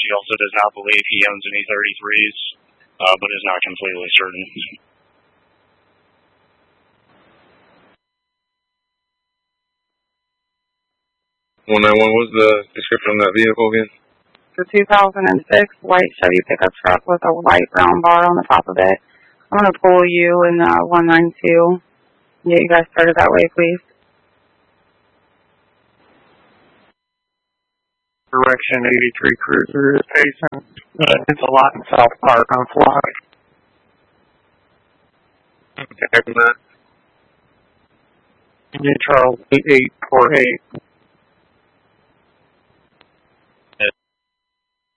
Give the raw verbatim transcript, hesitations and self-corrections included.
He also does not believe he owns any thirty-threes, uh, but is not completely certain. one nine one, what's the description of that vehicle again? The two thousand six white Chevy pickup truck with a white brown bar on the top of it. I'm going to pull you in uh, one nine two. Get you guys started that way, please. Direction eighty-three Cruiser is facing. Uh, it's a lot in South Park on Fly. Okay, Matt. New Charles eight eight four eight.